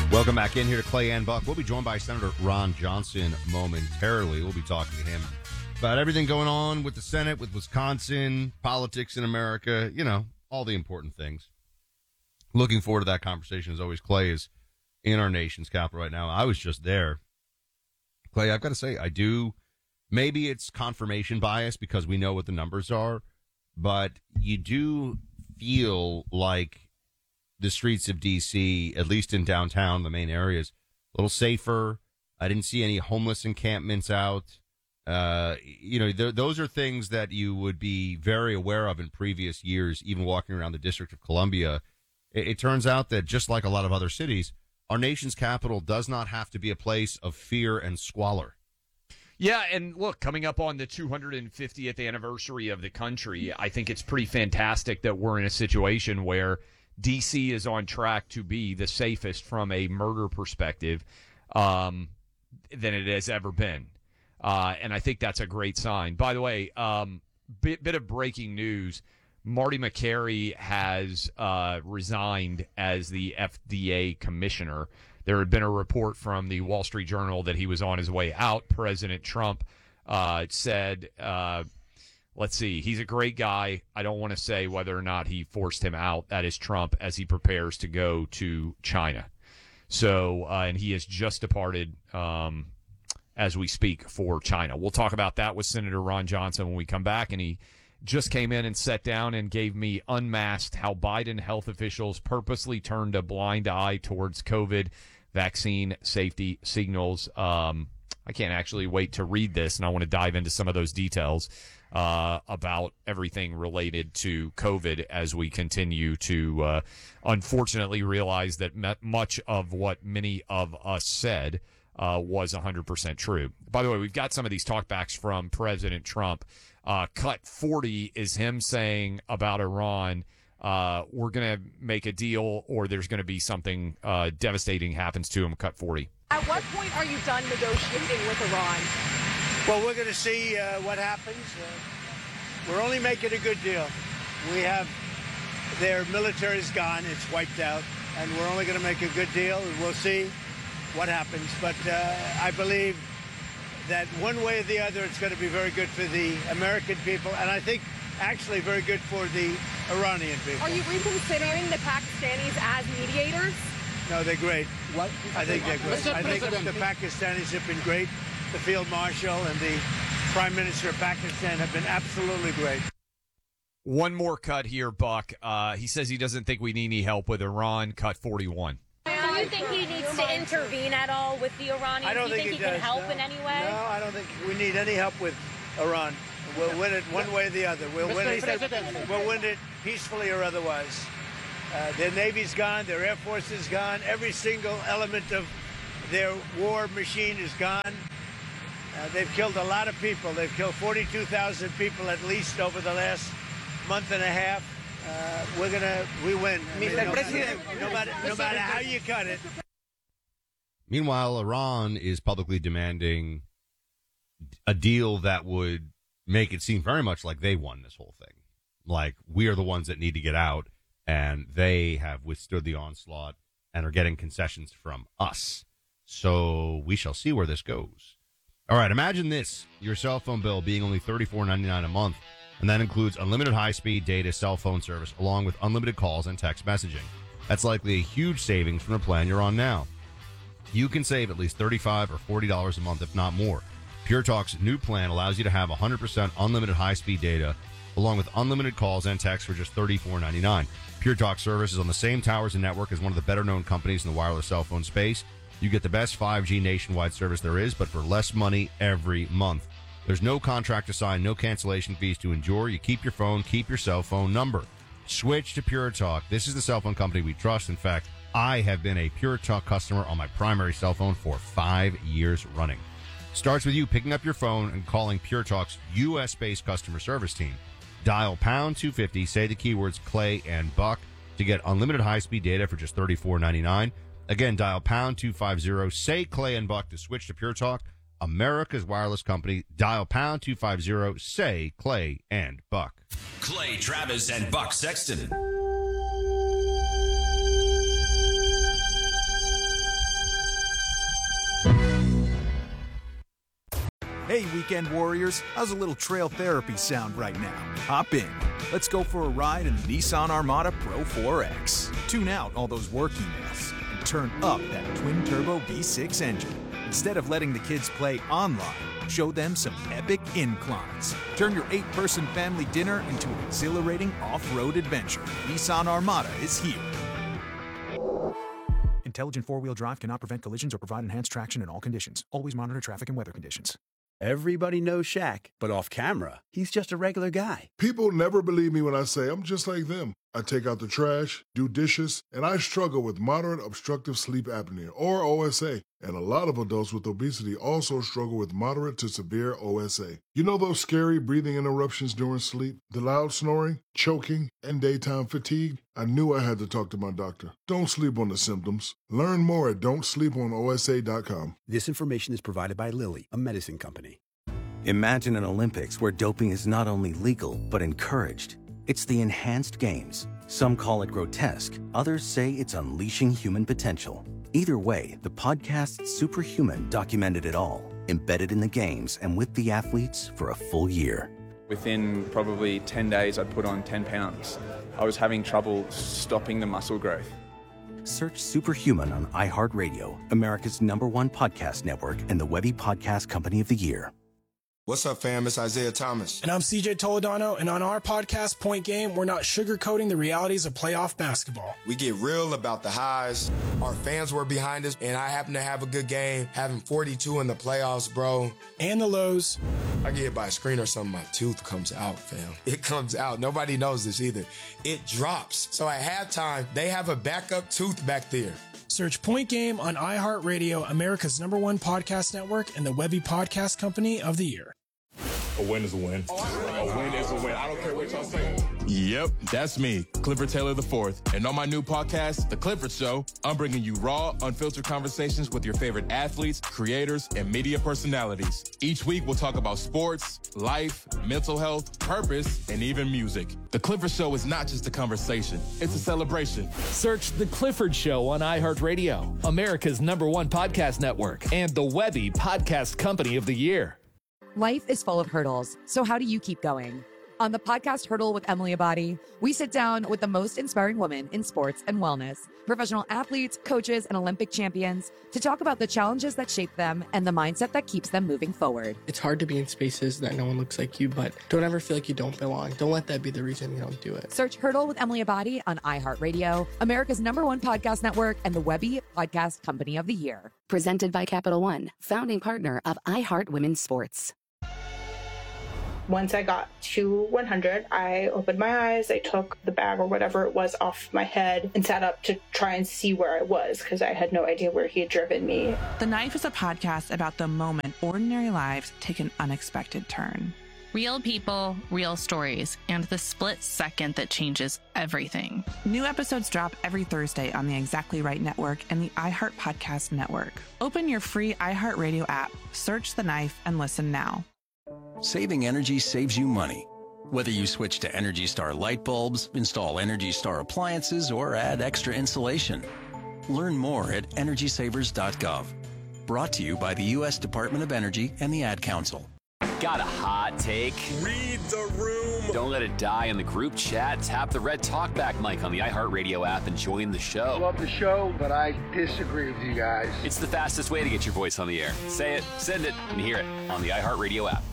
Welcome back in here to Clay and Buck. We'll be joined by Senator Ron Johnson momentarily. We'll be talking to him about everything going on with the Senate, with Wisconsin, politics in America, you know, all the important things. Looking forward to that conversation as always. Clay is in our nation's capital right now. I was just there. Clay, I've got to say, I do, maybe it's confirmation bias because we know what the numbers are, but you do feel like the streets of D.C., at least in downtown, the main areas, a little safer. I didn't see any homeless encampments out. Those are things that you would be very aware of in previous years, even walking around the District of Columbia. It turns out that just like a lot of other cities, our nation's capital does not have to be a place of fear and squalor. Yeah, and look, coming up on the 250th anniversary of the country, I think it's pretty fantastic that we're in a situation where D.C. is on track to be the safest from a murder perspective than it has ever been. And I think that's a great sign. By the way, bit of breaking news. Marty McCary has resigned as the FDA commissioner. There had been a report from the Wall Street Journal that he was on his way out. President Trump said, let's see, he's a great guy. I don't want to say whether or not he forced him out. That is Trump as he prepares to go to China. So, and he has just departed as we speak for China. We'll talk about that with Senator Ron Johnson when we come back. And he just came in and sat down and gave me unmasked how Biden health officials purposely turned a blind eye towards COVID vaccine safety signals. I can't actually wait to read this, and I want to dive into some of those details about everything related to COVID as we continue to unfortunately realize that much of what many of us said was 100% true. By the way, we've got some of these talkbacks from President Trump. Cut 40 is him saying about Iran, we're going to make a deal or there's going to be something devastating happens to him. Cut 40. At what point are you done negotiating with Iran? Well, we're going to see what happens. We're only making a good deal. We have their military's gone. It's wiped out. And we're only going to make a good deal. And we'll see what happens. But I believe that one way or the other, it's going to be very good for the American people. And I think actually very good for the Iranian people. Are you reconsidering the Pakistanis as mediators? No, they're great. What? I think they're great. I think the Pakistanis have been great. The Field Marshal and the Prime Minister of Pakistan have been absolutely great. One more cut here, Buck. He says he doesn't think we need any help with Iran. Cut 41. Do you think he needs to intervene at all with the Iranians? I don't Do you think think he he can does, help no. in any way? No, I don't think we need any help with Iran. We'll win it one way or the other. We'll win it peacefully or otherwise. Their Navy's gone. Their Air Force is gone. Every single element of their war machine is gone. They've killed a lot of people. They've killed 42,000 people at least over the last month and a half. We win. No matter how you cut it. Meanwhile, Iran is publicly demanding a deal that would make it seem very much like they won this whole thing. Like, we are the ones that need to get out, and they have withstood the onslaught and are getting concessions from us. So we shall see where this goes. All right, imagine this, your cell phone bill being only $34.99 a month, and that includes unlimited high-speed data cell phone service along with unlimited calls and text messaging. That's likely a huge savings from the plan you're on now. You can save at least $35 or $40 a month, if not more. Pure Talk's new plan allows you to have 100% unlimited high-speed data along with unlimited calls and texts for just $34.99. Pure Talk service is on the same towers and network as one of the better-known companies in the wireless cell phone space. You get the best 5G nationwide service there is, but for less money every month. There's no contract to sign, no cancellation fees to endure. You keep your phone, keep your cell phone number. Switch to Pure Talk. This is the cell phone company we trust. In fact, I have been a Pure Talk customer on my primary cell phone for 5 years running. Starts with you picking up your phone and calling Pure Talk's U.S.-based customer service team. Dial pound 250, say the keywords Clay and Buck to get unlimited high-speed data for just $34.99. Again, dial pound 250, say Clay and Buck to switch to Pure Talk, America's wireless company. Dial pound 250, say Clay and Buck. Clay Travis and Buck Sexton. Hey, weekend warriors, how's a little trail therapy sound right now? Hop in. Let's go for a ride in the Nissan Armada Pro 4X. Tune out all those work emails and turn up that twin-turbo V6 engine. Instead of letting the kids play online, show them some epic inclines. Turn your 8-person family dinner into an exhilarating off-road adventure. Nissan Armada is here. Intelligent four-wheel drive cannot prevent collisions or provide enhanced traction in all conditions. Always monitor traffic and weather conditions. Everybody knows Shaq, but off camera, he's just a regular guy. People never believe me when I say I'm just like them. I take out the trash, do dishes, and I struggle with moderate obstructive sleep apnea, or OSA. And a lot of adults with obesity also struggle with moderate to severe OSA. You know those scary breathing interruptions during sleep, the loud snoring, choking, and daytime fatigue? I knew I had to talk to my doctor. Don't sleep on the symptoms. Learn more at don'tsleeponosa.com. This information is provided by Lilly, a medicine company. Imagine an Olympics where doping is not only legal, but encouraged. It's the enhanced games. Some call it grotesque. Others say it's unleashing human potential. Either way, the podcast Superhuman documented it all, embedded in the games and with the athletes for a full year. Within probably 10 days, I'd put on 10 pounds. I was having trouble stopping the muscle growth. Search Superhuman on iHeartRadio, America's #1 podcast network and the Webby Podcast Company of the Year. What's up, fam? It's Isaiah Thomas. And I'm CJ Toledano, and on our podcast, Point Game, we're not sugarcoating the realities of playoff basketball. We get real about the highs. Our fans were behind us, and I happen to have a good game, having 42 in the playoffs, bro. And the lows. I get hit by a screen or something, my tooth comes out, fam. It comes out. Nobody knows this either. It drops. So at halftime, they have a backup tooth back there. Search Point Game on iHeartRadio, America's #1 podcast network, and the Webby Podcast Company of the Year. A win is a win. A win is a win. I don't care what y'all say. Yep, that's me, Clifford Taylor IV. And on my new podcast, The Clifford Show, I'm bringing you raw, unfiltered conversations with your favorite athletes, creators, and media personalities. Each week, we'll talk about sports, life, mental health, purpose, and even music. The Clifford Show is not just a conversation. It's a celebration. Search The Clifford Show on iHeartRadio, America's #1 podcast network, and the Webby Podcast Company of the Year. Life is full of hurdles, so how do you keep going? On the podcast Hurdle with Emily Abadi, we sit down with the most inspiring women in sports and wellness, professional athletes, coaches, and Olympic champions to talk about the challenges that shape them and the mindset that keeps them moving forward. It's hard to be in spaces that no one looks like you, but don't ever feel like you don't belong. Don't let that be the reason you don't do it. Search Hurdle with Emily Abadi on iHeartRadio, America's #1 podcast network, and the Webby Podcast Company of the Year. Presented by Capital One, founding partner of iHeart Women's Sports. Once I got to 100, I opened my eyes, I took the bag or whatever it was off my head and sat up to try and see where I was because I had no idea where he had driven me. The Knife is a podcast about the moment ordinary lives take an unexpected turn. Real people, real stories, and the split second that changes everything. New episodes drop every Thursday on the Exactly Right Network and the iHeart Podcast Network. Open your free iHeartRadio app, search The Knife, and listen now. Saving energy saves you money. Whether you switch to Energy Star light bulbs, install Energy Star appliances, or add extra insulation. Learn more at EnergySavers.gov. Brought to you by the U.S. Department of Energy and the Ad Council. Got a hot take? Read the room. Don't let it die in the group chat. Tap the red talkback mic on the iHeartRadio app and join the show. Love the show, but I disagree with you guys. It's the fastest way to get your voice on the air. Say it, send it, and hear it on the iHeartRadio app.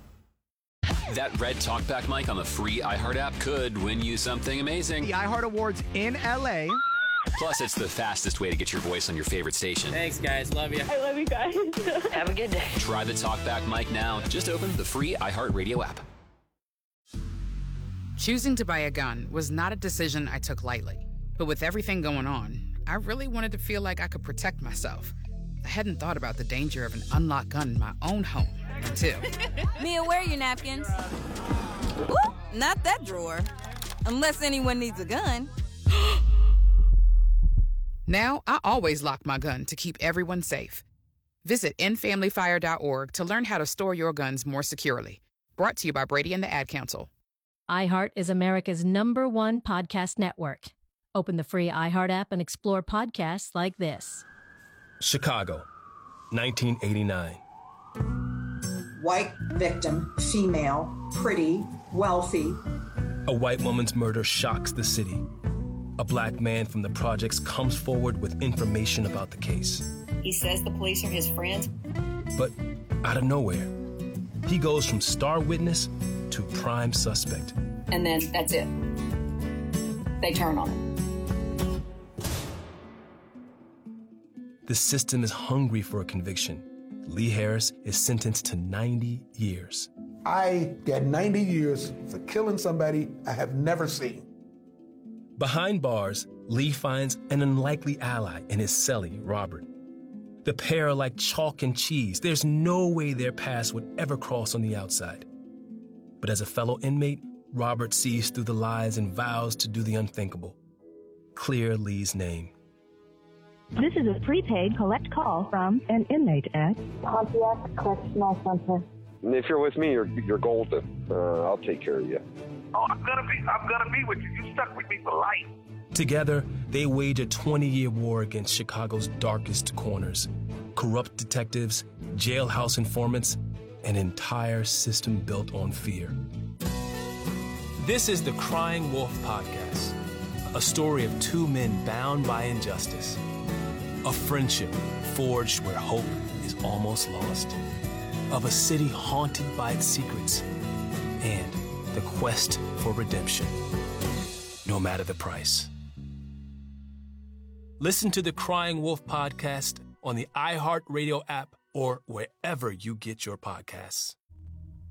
That red talkback mic on the free iHeart app could win you something amazing. The iHeart Awards in LA. Plus, it's the fastest way to get your voice on your favorite station. Thanks, guys. Love you. I love you guys. Have a good day. Try the talkback mic now. Just open the free iHeartRadio app. Choosing to buy a gun was not a decision I took lightly. But with everything going on, I really wanted to feel like I could protect myself. I hadn't thought about the danger of an unlocked gun in my own home until... Mia, where are your napkins? Ooh, not that drawer. Unless anyone needs a gun. Now, I always lock my gun to keep everyone safe. Visit endfamilyfire.org to learn how to store your guns more securely. Brought to you by Brady and the Ad Council. iHeart is America's #1 podcast network. Open the free iHeart app and explore podcasts like this. Chicago, 1989. white victim, female, pretty, wealthy. A white woman's murder shocks the city. A black man from the projects comes forward with information about the case. He says the police are his friends. But out of nowhere, he goes from star witness to prime suspect. And then that's it. They turn on him. The system is hungry for a conviction. Lee Harris is sentenced to 90 years. I got 90 years for killing somebody I have never seen. Behind bars, Lee finds an unlikely ally in his cellie, Robert. The pair are like chalk and cheese. There's no way their paths would ever cross on the outside. But as a fellow inmate, Robert sees through the lies and vows to do the unthinkable. Clear Lee's name. This is a prepaid collect call from an inmate at Pontiac Correctional Center. If you're with me, you're golden. I'll take care of you. Oh, I'm gonna be with you. You stuck with me for life. Together, they wage a 20-year war against Chicago's darkest corners. Corrupt detectives, jailhouse informants, an entire system built on fear. This is the Crying Wolf Podcast, a story of two men bound by injustice. A friendship forged where hope is almost lost. Of a city haunted by its secrets. And the quest for redemption, no matter the price. Listen to the Crying Wolf Podcast on the iHeartRadio app or wherever you get your podcasts.